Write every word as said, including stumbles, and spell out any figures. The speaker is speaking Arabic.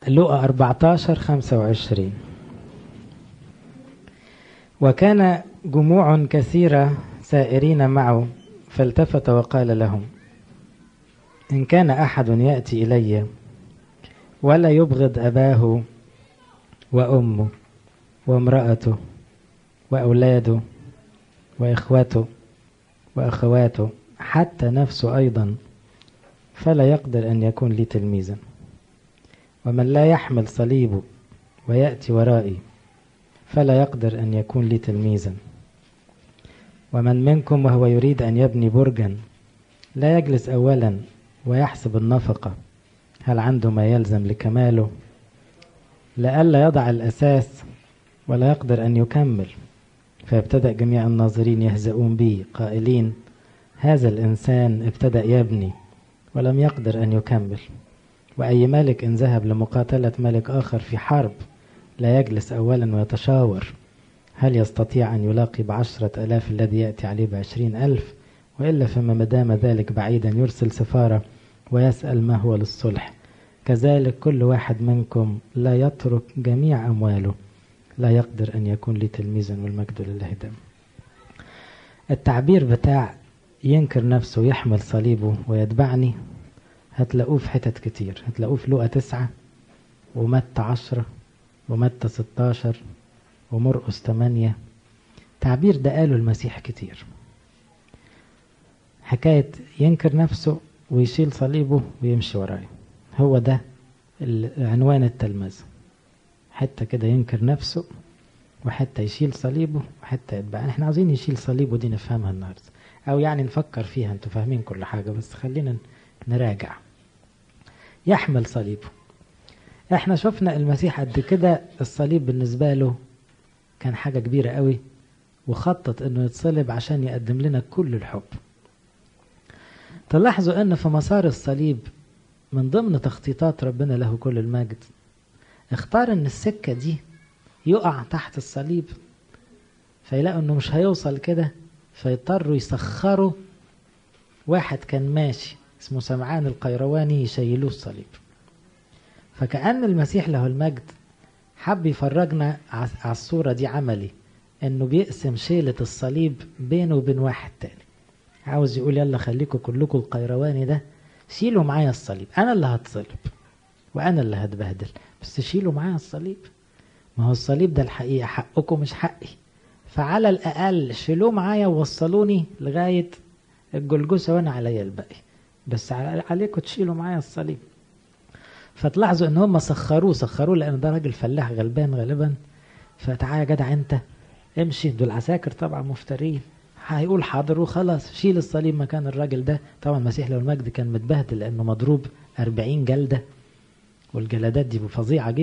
لقى أربعتاشر خمسة وعشرين. وكان جموع كثيرة سائرين معه، فالتفت وقال لهم: إن كان أحد يأتي إلي ولا يبغض أباه وأمه وامرأته وأولاده وإخوته وأخواته حتى نفسه أيضا، فلا يقدر أن يكون لي تلميذا. ومن لا يحمل صليبه ويأتي ورائي فلا يقدر أن يكون لي تلميذا. ومن منكم وهو يريد أن يبني برجا لا يجلس أولا ويحسب النفقة هل عنده ما يلزم لكماله، لئلا يضع الأساس ولا يقدر أن يكمل، فيبتدأ جميع الناظرين يهزؤون به قائلين: هذا الإنسان ابتدأ يبني ولم يقدر أن يكمل. وأي ملك إن ذهب لمقاتلة ملك آخر في حرب لا يجلس أولا ويتشاور هل يستطيع أن يلاقي بعشرة ألاف الذي يأتي عليه بعشرين ألف، وإلا فما مدام ذلك بعيدا يرسل سفارة ويسأل ما هو للصلح. كذلك كل واحد منكم لا يترك جميع أمواله لا يقدر أن يكون لي تلميذا، والمجد لله دائما. التعبير بتاع ينكر نفسه ويحمل صليبه ويتبعني هتلاقوه في حتت كتير. هتلاقوه في لقى تسعة ومتى عشرة ومتى ستاشر ومرقس تمانية. تعبير ده قاله المسيح كتير، حكاية ينكر نفسه ويشيل صليبه ويمشي وراي. هو ده عنوان التلمذة، حتى كده ينكر نفسه وحتى يشيل صليبه وحتى يتبع. احنا عاوزين يشيل صليبه دي نفهمها النهاردة، او يعني نفكر فيها. انتوا فاهمين كل حاجة بس خلينا نراجع. يحمل صليبه. احنا شفنا المسيح قد كده الصليب بالنسبة له كان حاجة كبيرة قوي، وخطط انه يتصلب عشان يقدم لنا كل الحب. تلاحظوا ان في مسار الصليب من ضمن تخطيطات ربنا له كل المجد اختار ان السكة دي يقع تحت الصليب، فيلاقوا انه مش هيوصل كده، فيضطروا يسخروا واحد كان ماشي اسمه سمعان القيرواني يشيلوه الصليب. فكأن المسيح له المجد حب يفرجنا على الصورة دي عملي، انه بيقسم شيلة الصليب بينه وبين واحد تاني. عاوز يقول يلا خليكم كلكم القيرواني ده شيلوا معايا الصليب، انا اللي هتصلب وانا اللي هتبهدل، بس شيلوا معايا الصليب. ما هو الصليب ده الحقيقة حقكم مش حقي، فعلى الاقل شيلوه معايا ووصلوني لغاية الجلجسة وانا عليا الباقي، بس عليكم تشيلوا معايا الصليب. فتلاحظوا ان هم سخروه سخروه لان ده راجل فلاح غلبان غالبا. فتعالى يا جدع انت امشي، دول عساكر طبعا مفترين، هيقول حاضر وخلاص شيل الصليب مكان الراجل ده. طبعا المسيح له المجد كان متبهدل لانه مضروب أربعين جلدة، والجلدات دي فظيعة جدا.